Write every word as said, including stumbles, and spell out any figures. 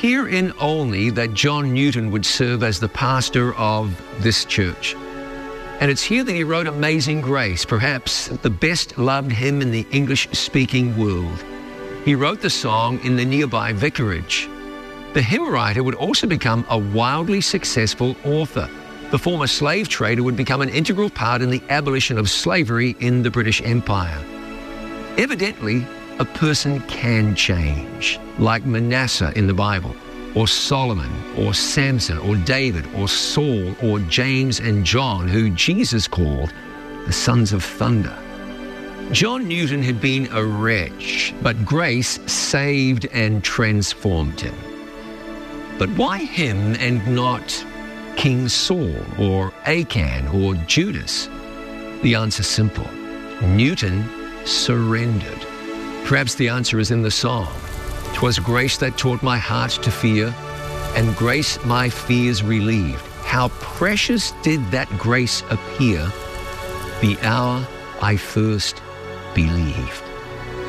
here in Olney that John Newton would serve as the pastor of this church. And it's here that he wrote Amazing Grace, perhaps the best-loved hymn in the English-speaking world. He wrote the song in the nearby vicarage. The hymn writer would also become a wildly successful author. The former slave trader would become an integral part in the abolition of slavery in the British Empire. Evidently, a person can change, like Manasseh in the Bible, or Solomon, or Samson, or David, or Saul, or James and John, who Jesus called the sons of thunder. John Newton had been a wretch, but grace saved and transformed him. But why him and not King Saul, or Achan, or Judas? The answer's simple. Newton surrendered. Perhaps the answer is in the song. "'Twas grace that taught my heart to fear, and grace my fears relieved. How precious did that grace appear, the hour I first believed."